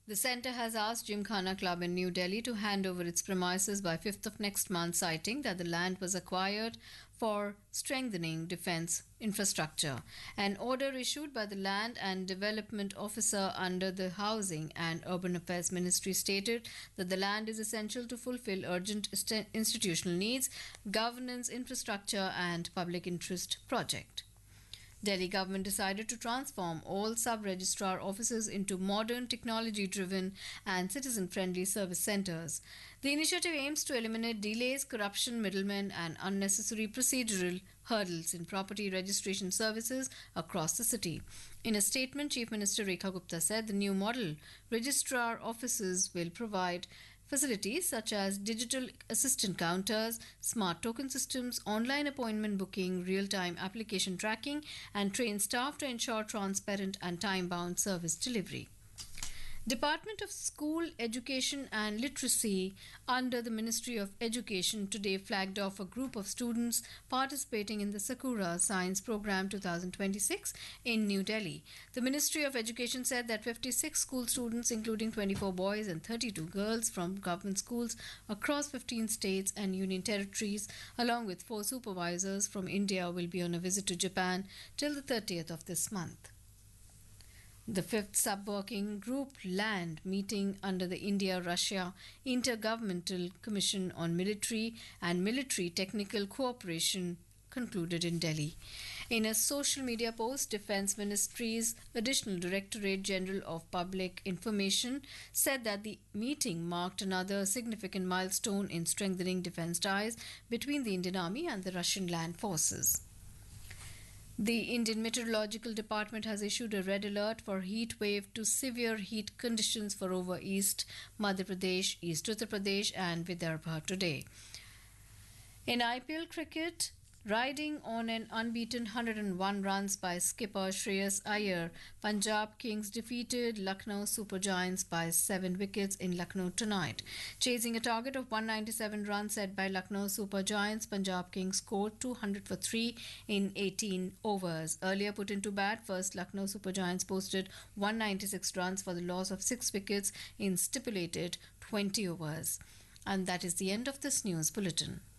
The centre has asked Gymkhana Club in New Delhi to hand over its premises by 5th of next month, citing that the land was acquired for strengthening defence infrastructure. An order issued by the Land and Development Officer under the Housing and Urban Affairs Ministry stated that the land is essential to fulfill urgent institutional needs, governance, infrastructure, and public interest project. Delhi government decided to transform all sub-registrar offices into modern technology-driven and citizen-friendly service centres. The initiative aims to eliminate delays, corruption, middlemen and unnecessary procedural hurdles in property registration services across the city. In a statement, Chief Minister Rekha Gupta said the new model registrar offices will provide facilities such as digital assistant counters, smart token systems, online appointment booking, real-time application tracking, and train staff to ensure transparent and time-bound service delivery. Department of School Education and Literacy under the Ministry of Education today flagged off a group of students participating in the Sakura Science Program 2026 in New Delhi. The Ministry of Education said that 56 school students, including 24 boys and 32 girls from government schools across 15 states and union territories, along with 4 supervisors from India, will be on a visit to Japan till the 30th of this month. The 5th Sub-Working Group Land meeting under the India-Russia Intergovernmental Commission on Military and Military Technical Cooperation concluded in Delhi. In a social media post, Defence Ministry's Additional Directorate General of Public Information said that the meeting marked another significant milestone in strengthening defence ties between the Indian Army and the Russian land forces. The Indian Meteorological Department has issued a red alert for heat wave to severe heat conditions for over East Madhya Pradesh, East Uttar Pradesh and Vidarbha today. In IPL cricket, riding on an unbeaten 101 runs by skipper Shreyas Iyer, Punjab Kings defeated Lucknow Super Giants by 7 wickets in Lucknow tonight. Chasing a target of 197 runs set by Lucknow Super Giants, Punjab Kings scored 200 for 3 in 18 overs. Earlier put into bat, first Lucknow Super Giants posted 196 runs for the loss of 6 wickets in stipulated 20 overs. And that is the end of this news bulletin.